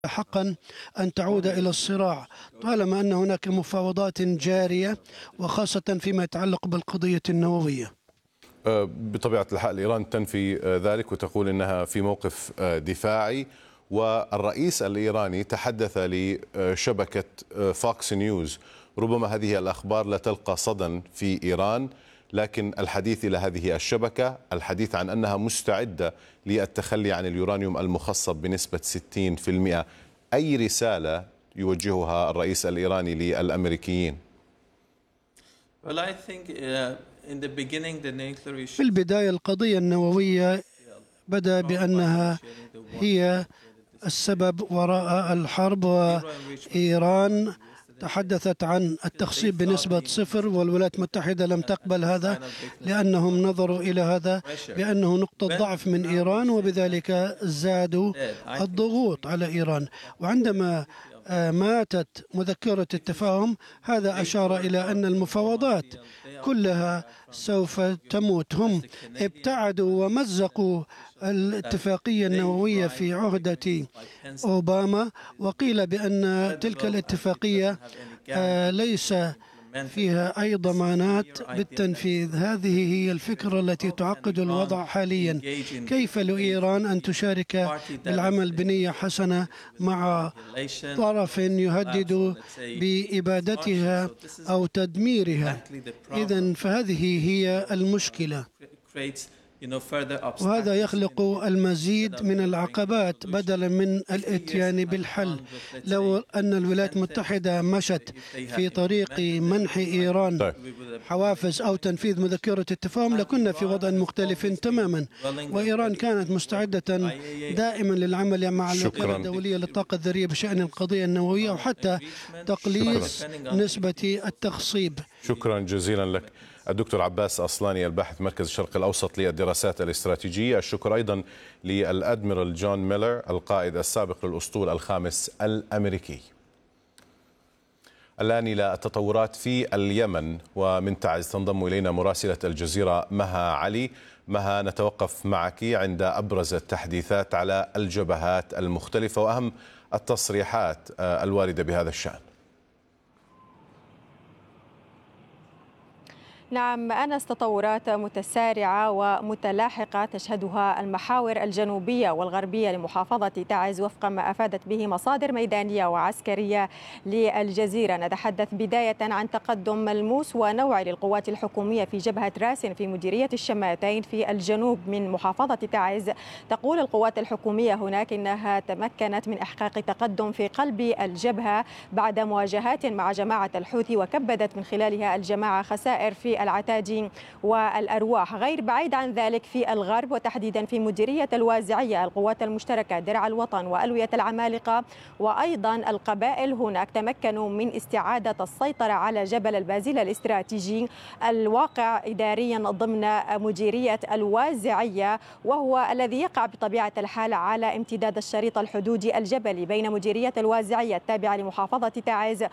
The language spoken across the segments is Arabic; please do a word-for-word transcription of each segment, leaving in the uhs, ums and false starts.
حقا أن تعود إلى الصراع طالما أن هناك مفاوضات جارية وخاصة فيما يتعلق بالقضية النووية؟ بطبيعة الحال إيران تنفي ذلك وتقول إنها في موقف دفاعي، والرئيس الإيراني تحدث لشبكة فوكس نيوز. ربما هذه الأخبار لا تلقى صدى في إيران، لكن الحديث إلى هذه الشبكة الحديث عن أنها مستعدة للتخلي عن اليورانيوم المخصب بنسبة ستين بالمئة. أي رسالة يوجهها الرئيس الإيراني للأمريكيين؟ في البداية القضية النووية بدأ بأنها هي السبب وراء الحرب، وإيران تحدثت عن التخصيب بنسبة صفر، والولايات المتحدة لم تقبل هذا لأنهم نظروا إلى هذا بأنه نقطة ضعف من إيران، وبذلك زادوا الضغوط على إيران. وعندما ماتت مذكرة التفاهم هذا أشار إلى أن المفاوضات كلها سوف تموت. هم ابتعدوا ومزقوا الاتفاقية النووية في عهدة أوباما، وقيل بأن تلك الاتفاقية ليس فيها أي ضمانات بالتنفيذ. هذه هي الفكرة التي تعقد الوضع حاليا. كيف لإيران أن تشارك بالعمل بنية حسنة مع طرف يهدد بإبادتها أو تدميرها؟ إذن فهذه هي المشكلة، وهذا يخلق المزيد من العقبات بدلا من الاتيان بالحل. لو أن الولايات المتحدة مشت في طريق منح إيران حوافز أو تنفيذ مذكرة التفاهم لكنا في وضع مختلف تماما، وإيران كانت مستعدة دائما للعمل مع الوكالة الدولية للطاقة الذرية بشأن القضية النووية وحتى تقليص نسبة التخصيب. شكرا جزيلا لك الدكتور عباس أصلاني، الباحث مركز الشرق الأوسط للدراسات الاستراتيجية. الشكر أيضا للأدميرال جون ميلر القائد السابق للأسطول الخامس الأمريكي. الآن إلى التطورات في اليمن، ومن تعز تنضم إلينا مراسلة الجزيرة مها علي. مها، نتوقف معك عند أبرز التحديثات على الجبهات المختلفة وأهم التصريحات الواردة بهذا الشأن. نعم أنس، تطورات متسارعة ومتلاحقة تشهدها المحاور الجنوبية والغربية لمحافظة تعز وفق ما أفادت به مصادر ميدانية وعسكرية للجزيرة. نتحدث بداية عن تقدم ملموس ونوعي للقوات الحكومية في جبهة راسن في مديرية الشماتين في الجنوب من محافظة تعز. تقول القوات الحكومية هناك إنها تمكنت من إحقاق تقدم في قلب الجبهة بعد مواجهات مع جماعة الحوثي، وكبدت من خلالها الجماعة خسائر في العتاد والأرواح. غير بعيد عن ذلك في الغرب وتحديدا في مديرية الوازعية القوات المشتركة درع الوطن وألوية العمالقة وأيضا القبائل هناك تمكنوا من استعادة السيطرة على جبل البازيل الاستراتيجي الواقع إداريا ضمن مديرية الوازعية، وهو الذي يقع بطبيعة الحال على امتداد الشريط الحدودي الجبلي بين مديرية الوازعية التابعة لمحافظة تعز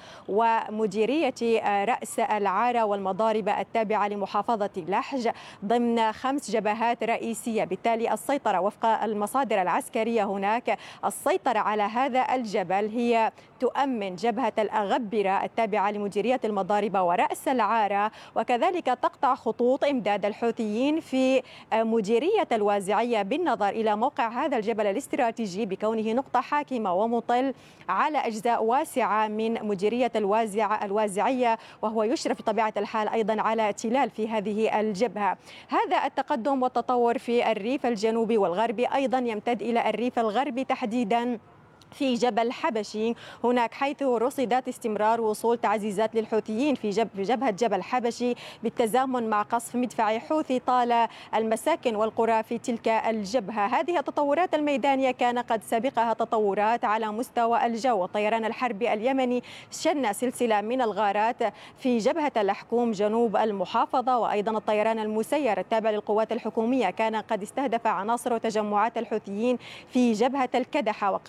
ومديرية رأس العارة والمضارب التابعة لمحافظة لحج ضمن خمس جبهات رئيسية. بالتالي السيطرة وفق المصادر العسكرية هناك السيطرة على هذا الجبل هي تؤمن جبهة الأغبرة التابعة لمديرية المضاربة ورأس العارة، وكذلك تقطع خطوط إمداد الحوثيين في مديرية الوازعية بالنظر إلى موقع هذا الجبل الاستراتيجي بكونه نقطة حاكمة ومطل على أجزاء واسعة من مديرية الوازع الوازعية، وهو يشرف بطبيعة الحال أيضا على تلال في هذه الجبهة. هذا التقدم والتطور في الريف الجنوبي والغربي أيضا يمتد إلى الريف الغربي تحديدا في جبل حبشي هناك، حيث رصدت استمرار وصول تعزيزات للحوثيين في, جب في جبهة جبل حبشي بالتزامن مع قصف مدفعي حوثي طال المساكن والقرى في تلك الجبهة. هذه التطورات الميدانية كان قد سبقها تطورات على مستوى الجو. الطيران الحربي اليمني شن سلسلة من الغارات في جبهة الحكوم جنوب المحافظة، وأيضا الطيران المسير التابع للقوات الحكومية كان قد استهدف عناصر وتجمعات الحوثيين في جبهة الكدحة، وقال إن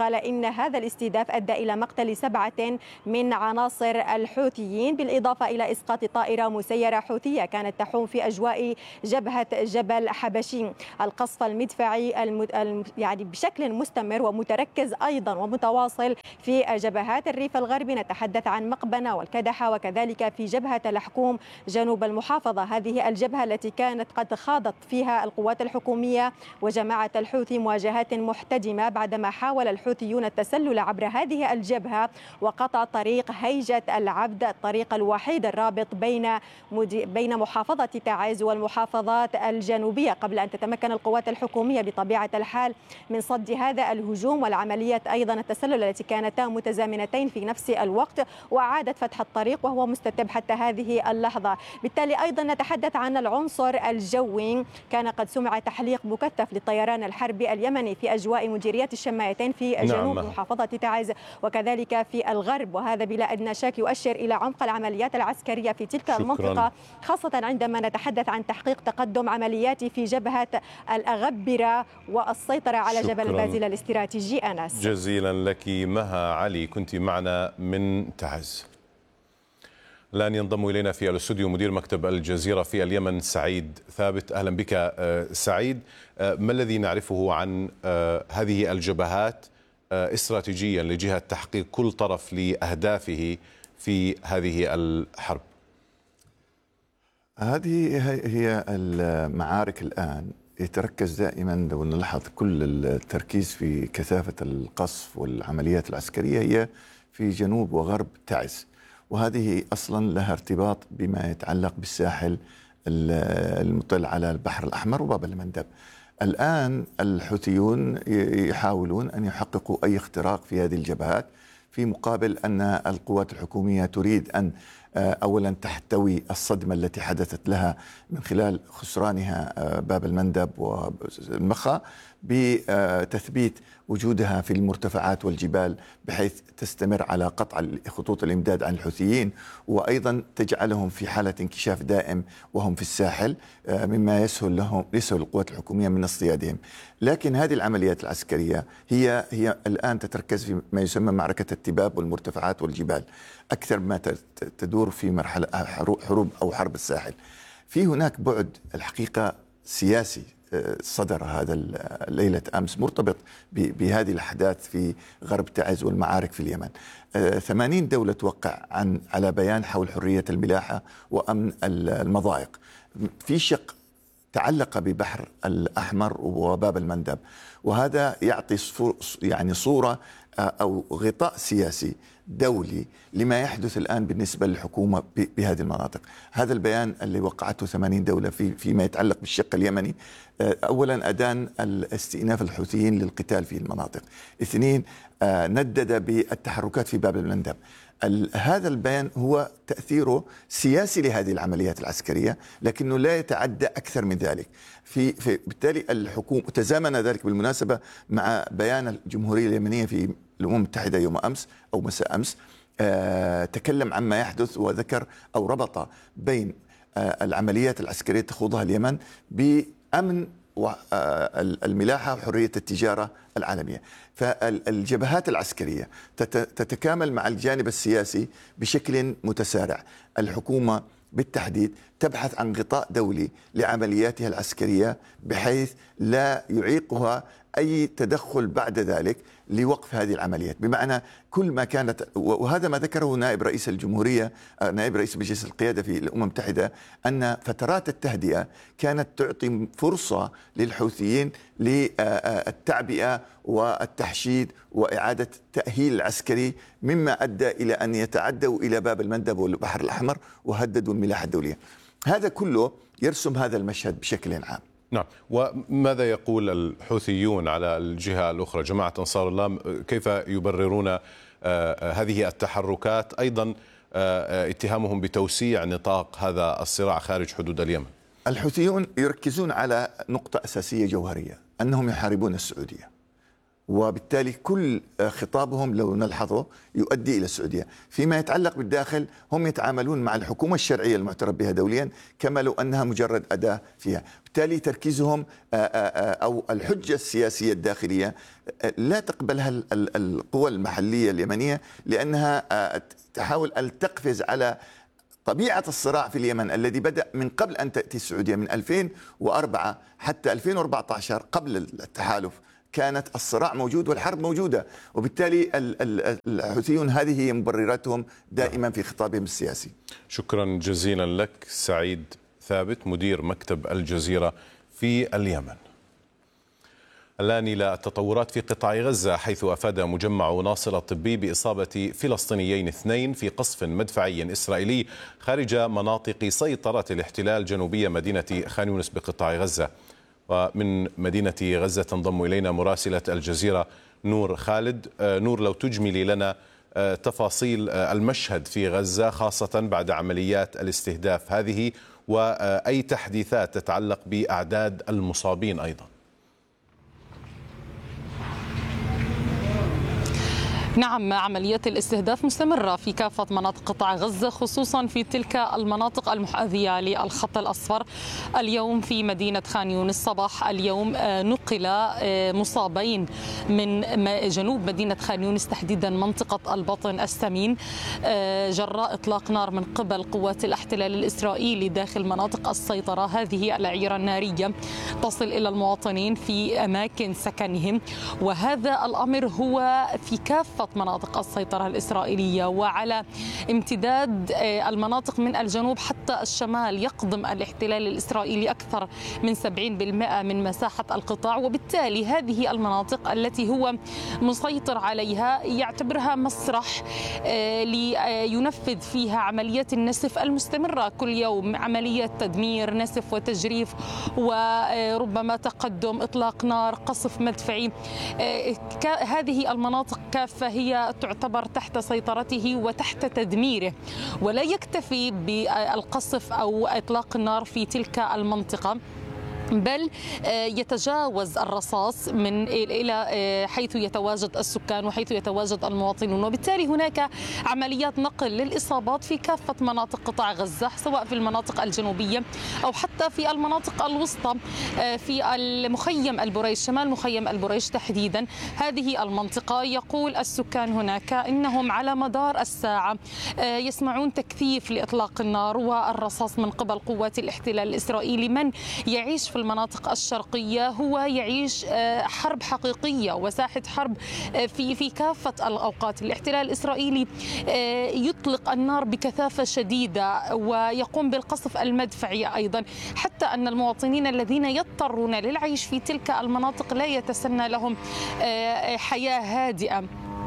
هذا الاستهداف أدى إلى مقتل سبعة من عناصر الحوثيين، بالإضافة إلى إسقاط طائرة مسيرة حوثية كانت تحوم في أجواء جبهة جبل حبشين. القصف المدفعي الم... يعني بشكل مستمر ومتركز أيضا ومتواصل في جبهات الريف الغربي، نتحدث عن مقبنة والكدحة وكذلك في جبهة الحكوم جنوب المحافظة. هذه الجبهة التي كانت قد خاضت فيها القوات الحكومية وجماعة الحوثي مواجهات محتدمة بعدما حاول الحوثيون التسلل عبر هذه الجبهة وقطع طريق هيجة العبد، الطريق الوحيد الرابط بين بين محافظة تعز والمحافظات الجنوبية، قبل أن تتمكن القوات الحكومية بطبيعة الحال من صد هذا الهجوم والعملية أيضا التسلل التي كانتا متزامنتين في نفس الوقت، وأعادت فتح الطريق وهو مستتب حتى هذه اللحظة. بالتالي أيضا نتحدث عن العنصر الجوي، كان قد سمع تحليق مكثف للطيران الحربي اليمني في أجواء مديرية الشمايتين في جنوب نعم. محافظة تعز وكذلك في الغرب، وهذا بلا أدنى شك يؤشر إلى عمق العمليات العسكرية في تلك شكراً. المنطقة، خاصة عندما نتحدث عن تحقيق تقدم عمليات في جبهة الأغبرة والسيطرة على شكراً. جبل بازل الاستراتيجي. أنس، جزيلا لك مها علي، كنت معنا من تعز. الآن ينضم إلينا في الاستوديو مدير مكتب الجزيرة في اليمن سعيد ثابت. أهلا بك سعيد. ما الذي نعرفه عن هذه الجبهات استراتيجيا لجهة تحقيق كل طرف لأهدافه في هذه الحرب؟ هذه هي المعارك الآن يتركز دائما، لو نلاحظ كل التركيز في كثافة القصف والعمليات العسكرية هي في جنوب وغرب تعز، وهذه أصلا لها ارتباط بما يتعلق بالساحل المطل على البحر الأحمر وباب المندب. الآن الحوثيون يحاولون أن يحققوا أي اختراق في هذه الجبهات، في مقابل أن القوات الحكومية تريد أن أولا تحتوي الصدمة التي حدثت لها من خلال خسرانها باب المندب والمخا بتثبيت وجودها في المرتفعات والجبال بحيث تستمر على قطع خطوط الإمداد عن الحوثيين، وأيضا تجعلهم في حالة انكشاف دائم وهم في الساحل، مما يسهل لهم يسهل القوات الحكومية من اصطيادهم. لكن هذه العمليات العسكرية هي هي الآن تتركز في ما يسمى معركة التباب والمرتفعات والجبال أكثر ما تدور في مرحلة حروب أو حرب الساحل. في هناك بعد الحقيقة سياسي صدر هذا ليلة أمس مرتبط بهذه الأحداث في غرب تعز والمعارك في اليمن. ثمانين دولة توقع عن على بيان حول حرية الملاحة وأمن المضائق. في شق تعلق ببحر الأحمر وباب المندب، وهذا يعطي يعني صورة أو غطاء سياسي دولي لما يحدث الآن بالنسبة للحكومة بهذه المناطق. هذا البيان اللي وقعته ثمانين دولة في فيما يتعلق بالشق اليمني، أولا أدان الاستئناف الحوثيين للقتال في المناطق، اثنين ندد بالتحركات في باب المندب. هذا البيان هو تأثيره سياسي لهذه العمليات العسكرية، لكنه لا يتعدى أكثر من ذلك. في, في بالتالي الحكومة تزامن ذلك بالمناسبة مع بيان الجمهورية اليمنية في الأمم المتحدة يوم أمس أو مساء أمس، آه تكلم عما يحدث وذكر أو ربط بين آه العمليات العسكرية تخوضها اليمن بأمن الملاحة وحرية التجارة العالمية. فالجبهات العسكرية تتكامل مع الجانب السياسي بشكل متسارع. الحكومة بالتحديد تبحث عن غطاء دولي لعملياتها العسكرية بحيث لا يعيقها أي تدخل بعد ذلك لوقف هذه العمليات، بمعنى كل ما كانت، وهذا ما ذكره نائب رئيس الجمهورية نائب رئيس مجلس القيادة في الأمم المتحدة، أن فترات التهدئة كانت تعطي فرصة للحوثيين للتعبئة والتحشيد وإعادة التأهيل العسكري، مما أدى إلى أن يتعدوا إلى باب المندب والبحر الأحمر وهددوا الملاحة الدولية. هذا كله يرسم هذا المشهد بشكل عام. نعم. وماذا يقول الحوثيون على الجهة الأخرى، جماعة أنصار الله، كيف يبررون هذه التحركات، أيضا اتهامهم بتوسيع نطاق هذا الصراع خارج حدود اليمن؟ الحوثيون يركزون على نقطة أساسية جوهرية، أنهم يحاربون السعودية، وبالتالي كل خطابهم لو نلحظه يؤدي إلى السعودية. فيما يتعلق بالداخل هم يتعاملون مع الحكومة الشرعية المعترف بها دوليا كما لو أنها مجرد أداة فيها. بالتالي تركيزهم أو الحجة السياسية الداخلية لا تقبلها القوى المحلية اليمنية، لأنها تحاول أن تقفز على طبيعة الصراع في اليمن الذي بدأ من قبل أن تأتي السعودية من ألفين وأربعة حتى ألفين وأربعة عشر قبل التحالف كانت الصراع موجود والحرب موجودة، وبالتالي الحوثيون هذه هي مبرراتهم دائما في خطابهم السياسي. شكرا جزيلا لك سعيد ثابت مدير مكتب الجزيرة في اليمن. الآن إلى التطورات في قطاع غزة، حيث أفاد مجمع ناصر الطبي بإصابة فلسطينيين اثنين في قصف مدفعي إسرائيلي خارج مناطق سيطرة الاحتلال جنوبية مدينة خان يونس بقطاع غزة. ومن مدينة غزة تنضم إلينا مراسلة الجزيرة نور خالد. نور، لو تجملي لنا تفاصيل المشهد في غزة خاصة بعد عمليات الاستهداف هذه، وأي تحديثات تتعلق بأعداد المصابين أيضا. نعم، عمليات الاستهداف مستمرة في كافة مناطق قطاع غزة، خصوصا في تلك المناطق المحاذية للخط الأصفر. اليوم في مدينة خان يونس صباح اليوم نقل مصابين من جنوب مدينة خان يونس، تحديدا منطقة البطن السمين، جراء إطلاق نار من قبل قوات الاحتلال الإسرائيلي داخل مناطق السيطرة. هذه الأعيرة النارية تصل إلى المواطنين في أماكن سكنهم، وهذا الأمر هو في كافة مناطق السيطرة الإسرائيلية وعلى امتداد المناطق من الجنوب حتى الشمال. يقضم الاحتلال الإسرائيلي أكثر من سبعين بالمئة من مساحة القطاع، وبالتالي هذه المناطق التي هو مسيطر عليها يعتبرها مسرح لينفذ فيها عمليات النسف المستمرة كل يوم، عمليات تدمير، نسف وتجريف، وربما تقدم، إطلاق نار، قصف مدفعي. هذه المناطق كافة هي تعتبر تحت سيطرته وتحت تدميره، ولا يكتفي بالقصف أو إطلاق النار في تلك المنطقة، بل يتجاوز الرصاص من إلى حيث يتواجد السكان وحيث يتواجد المواطنون. وبالتالي هناك عمليات نقل للإصابات في كافة مناطق قطاع غزة، سواء في المناطق الجنوبية أو حتى في المناطق الوسطى، في المخيم البريج، شمال مخيم البريج تحديدا. هذه المنطقة يقول السكان هناك إنهم على مدار الساعة يسمعون تكثيف لإطلاق النار والرصاص من قبل قوات الاحتلال الإسرائيلي. من يعيش في المناطق الشرقية هو يعيش حرب حقيقية وساحة حرب في في كافة الأوقات. الاحتلال الإسرائيلي يطلق النار بكثافة شديدة ويقوم بالقصف المدفعي أيضا، حتى أن المواطنين الذين يضطرون للعيش في تلك المناطق لا يتسنى لهم حياة هادئة.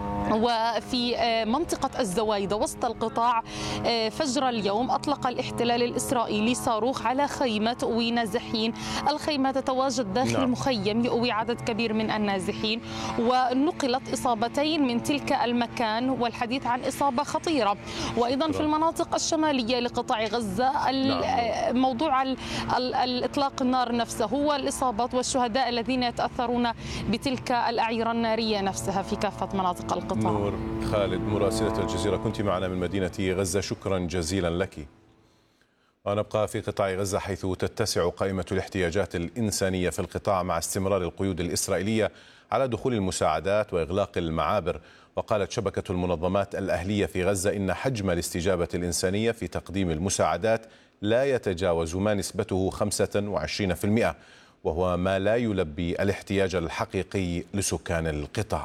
وفي منطقة الزوايدة وسط القطاع فجر اليوم أطلق الاحتلال الإسرائيلي صاروخ على خيمة تؤوي نازحين. الخيمة تتواجد داخل نعم. مخيم يؤوي عدد كبير من النازحين، ونقلت إصابتين من تلك المكان، والحديث عن إصابة خطيرة. وأيضا في المناطق الشمالية لقطاع غزة نعم. موضوع الإطلاق النار نفسه هو الإصابات والشهداء الذين يتأثرون بتلك الأعيرة النارية نفسها في كافة مناطق القطاع. نور خالد مراسلة الجزيرة كنت معنا من مدينة غزة، شكرا جزيلا لك. ونبقى في قطاع غزة حيث تتسع قائمة الاحتياجات الإنسانية في القطاع مع استمرار القيود الإسرائيلية على دخول المساعدات وإغلاق المعابر. وقالت شبكة المنظمات الأهلية في غزة إن حجم الاستجابة الإنسانية في تقديم المساعدات لا يتجاوز ما نسبته خمسة وعشرين بالمئة، وهو ما لا يلبي الاحتياج الحقيقي لسكان القطاع.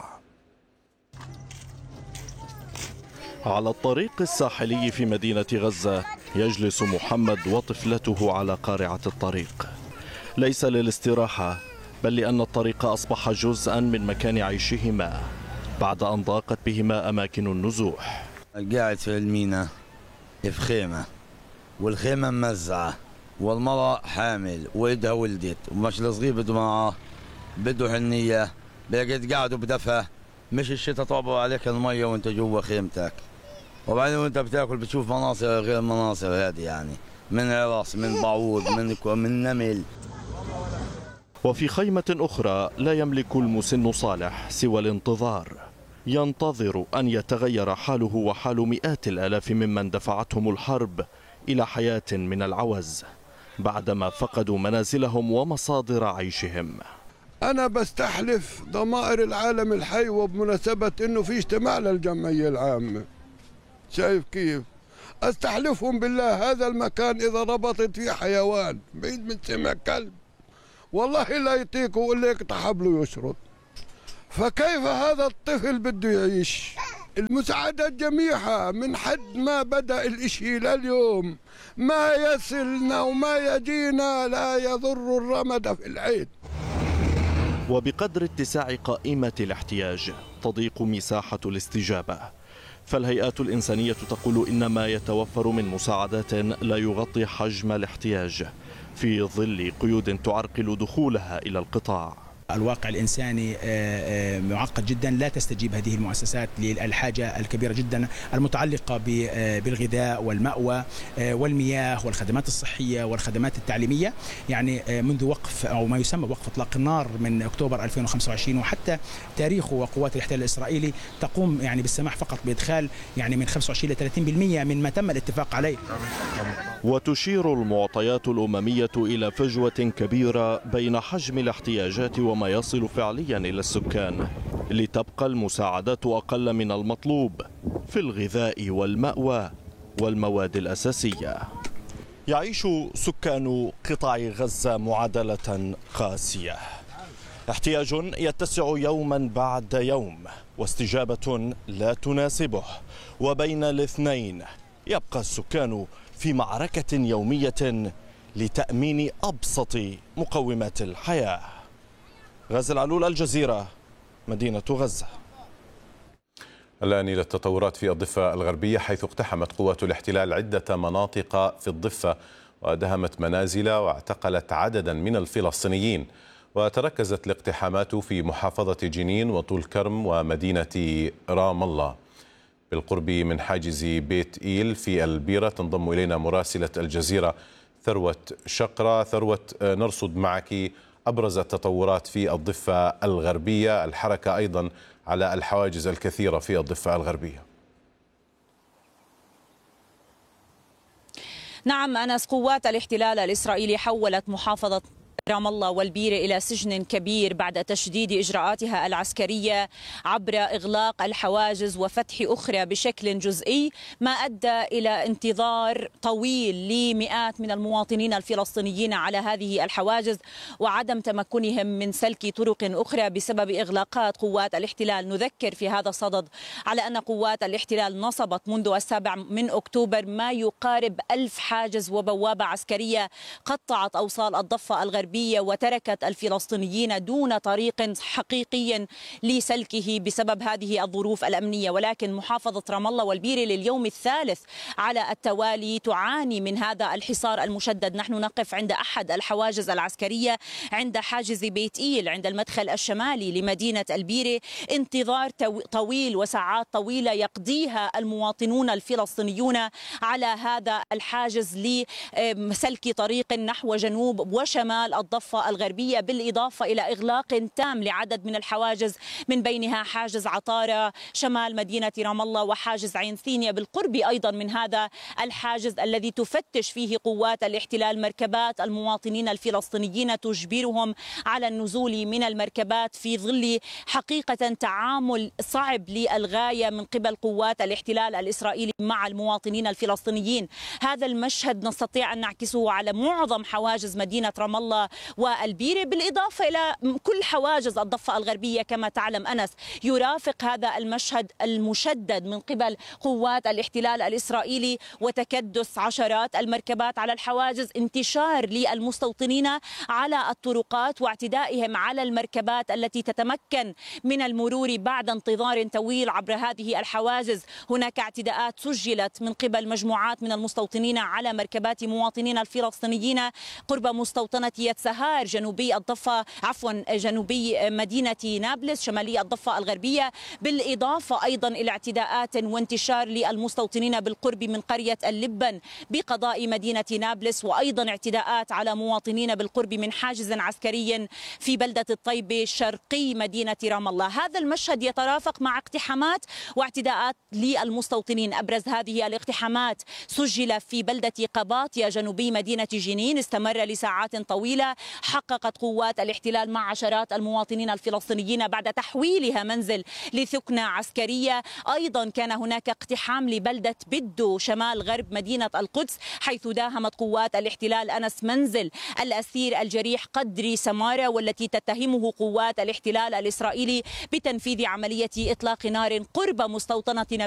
على الطريق الساحلي في مدينة غزة يجلس محمد وطفلته على قارعة الطريق، ليس للاستراحة بل لأن الطريق أصبح جزءا من مكان عيشهما بعد أن ضاقت بهما أماكن النزوح. قاعد في المينا في خيمة، والخيمة ممزعة، والمرأة حامل وإيدها ولدت، ومش الصغير بده معاه بده حنية، بقيت قاعد بدفى، مش الشتاء طابوا عليك المية وانت جوا خيمتك، وبعدين وانت بتاكل بتشوف مناظر غير المناظر هذه، يعني من عرس، من بعوض، من من نمل. وفي خيمة أخرى لا يملك المسن صالح سوى الانتظار، ينتظر أن يتغير حاله وحال مئات الآلاف ممن دفعتهم الحرب إلى حياة من العوز بعدما فقدوا منازلهم ومصادر عيشهم. أنا بستحلف ضمائر العالم الحي وبمناسبة أنه في اجتماع للجمعية العامة، شايف كيف؟ أستحلفهم بالله هذا المكان إذا ربطت فيه حيوان بعيد من سمع كلب والله لا يطيق ويقول لك طحبله يشرد. فكيف هذا الطفل بده يعيش؟ المساعدات جميعها من حد ما بدأ الإشي لليوم ما يصلنا وما يجينا لا يضر الرمد في العين. وبقدر اتساع قائمة الاحتياج تضيق مساحة الاستجابة، فالهيئات الإنسانية تقول إن ما يتوفر من مساعدات لا يغطي حجم الاحتياج في ظل قيود تعرقل دخولها إلى القطاع. الواقع الإنساني معقد جدا، لا تستجيب هذه المؤسسات للحاجة الكبيرة جدا المتعلقة بالغذاء والمأوى والمياه والخدمات الصحية والخدمات التعليمية. يعني منذ وقف أو ما يسمى وقف إطلاق النار من أكتوبر ألفين وخمسة وعشرين وحتى تاريخه وقوات الاحتلال الإسرائيلي تقوم يعني بالسماح فقط بإدخال يعني من خمسة وعشرين إلى ثلاثين بالمئة من ما تم الاتفاق عليه. وتشير المعطيات الأممية إلى فجوة كبيرة بين حجم الاحتياجات وما يصل فعليا إلى السكان، لتبقى المساعدات أقل من المطلوب في الغذاء والمأوى والمواد الأساسية. يعيش سكان قطاع غزة معادلة قاسية، احتياج يتسع يوما بعد يوم واستجابة لا تناسبه، وبين الاثنين يبقى السكان في معركة يومية لتأمين أبسط مقومات الحياة. غازي العلول، الجزيرة، مدينة غزة. الآن إلى التطورات في الضفة الغربية، حيث اقتحمت قوات الاحتلال عدة مناطق في الضفة ودهمت منازل واعتقلت عددا من الفلسطينيين. وتركزت الاقتحامات في محافظة جنين وطول كرم ومدينة رام الله بالقرب من حاجز بيت إيل في البيرة. تنضم إلينا مراسلة الجزيرة ثروة شقرة. ثروة، نرصد معك أبرز التطورات في الضفة الغربية، الحركة أيضا على الحواجز الكثيرة في الضفة الغربية. نعم أنس، قوات الاحتلال الإسرائيلي حولت محافظة رام الله والبيرة إلى سجن كبير بعد تشديد إجراءاتها العسكرية عبر إغلاق الحواجز وفتح أخرى بشكل جزئي، ما أدى إلى انتظار طويل لمئات من المواطنين الفلسطينيين على هذه الحواجز وعدم تمكنهم من سلك طرق أخرى بسبب إغلاقات قوات الاحتلال. نذكر في هذا الصدد على أن قوات الاحتلال نصبت منذ السابع من أكتوبر ما يقارب ألف حاجز وبوابة عسكرية قطعت أوصال الضفة الغربية وتركت الفلسطينيين دون طريق حقيقي لسلكه بسبب هذه الظروف الأمنية. ولكن محافظة رام الله والبيرة لليوم الثالث على التوالي تعاني من هذا الحصار المشدد. نحن نقف عند أحد الحواجز العسكرية عند حاجز بيت إيل عند المدخل الشمالي لمدينة البيرة. انتظار طويل وساعات طويلة يقضيها المواطنون الفلسطينيون على هذا الحاجز لسلك طريق نحو جنوب وشمال الضفة الغربية، بالإضافة إلى إغلاق تام لعدد من الحواجز من بينها حاجز عطارة شمال مدينة رام الله وحاجز عين ثينيا بالقرب أيضا من هذا الحاجز الذي تفتش فيه قوات الاحتلال مركبات المواطنين الفلسطينيين تجبرهم على النزول من المركبات في ظل حقيقة تعامل صعب للغاية من قبل قوات الاحتلال الإسرائيلي مع المواطنين الفلسطينيين. هذا المشهد نستطيع أن نعكسه على معظم حواجز مدينة رام الله والبيرة، بالإضافة إلى كل حواجز الضفة الغربية. كما تعلم أنس، يرافق هذا المشهد المشدد من قبل قوات الاحتلال الإسرائيلي وتكدس عشرات المركبات على الحواجز، انتشار للمستوطنين على الطرقات واعتدائهم على المركبات التي تتمكن من المرور بعد انتظار طويل عبر هذه الحواجز. هناك اعتداءات سجلت من قبل مجموعات من المستوطنين على مركبات مواطنين الفلسطينيين قرب مستوطنة سهار جنوبي الضفة عفوا جنوبي مدينة نابلس شمالي الضفة الغربية، بالإضافة أيضا إلى اعتداءات وانتشار للمستوطنين بالقرب من قرية اللبن بقضاء مدينة نابلس، وأيضا اعتداءات على مواطنين بالقرب من حاجز عسكري في بلدة الطيبة شرقي مدينة رام الله. هذا المشهد يترافق مع اقتحامات واعتداءات للمستوطنين. أبرز هذه الاقتحامات سجل في بلدة قباطية جنوبي مدينة جنين، استمر لساعات طويلة. حققت قوات الاحتلال مع عشرات المواطنين الفلسطينيين بعد تحويلها منزل لثكنة عسكرية. أيضا كان هناك اقتحام لبلدة بدو شمال غرب مدينة القدس، حيث داهمت قوات الاحتلال أنس منزل الأسير الجريح قدري سمارة، والتي تتهمه قوات الاحتلال الإسرائيلي بتنفيذ عملية إطلاق نار قرب مستوطنة